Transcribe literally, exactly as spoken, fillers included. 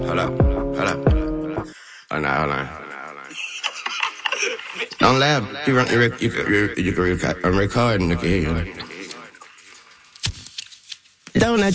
Hold up, hold up. Hold on, hold on. Don't laugh. You, run, you, rec- you, you, you can record. I'm recording. You can hear you. Don't